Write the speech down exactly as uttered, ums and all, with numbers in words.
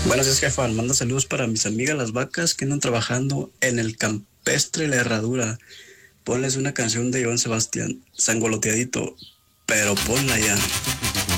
Buenos días, jefa. Manda saludos para mis amigas las vacas que andan trabajando en el campestre La Herradura. Ponles una canción de Joan Sebastián, sangoloteadito, pero ponla ya.